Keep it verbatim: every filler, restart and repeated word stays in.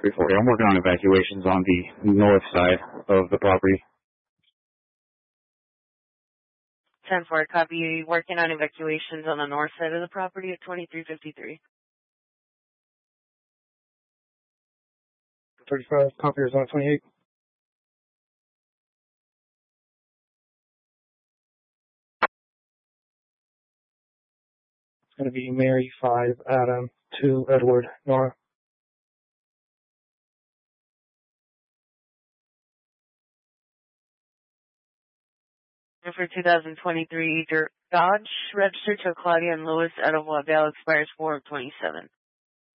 three forty. I'm working on evacuations on the north side of the property. ten four, copy. Working on evacuations on the north side of the property at twenty-three fifty-three. thirty-five, copy. Arizona twenty-eight. It's going to be Mary five, Adam two, Edward, Nora. And for two thousand twenty-three, Dodge registered to Claudia and Lewis out of Waddell expires four of twenty-seven.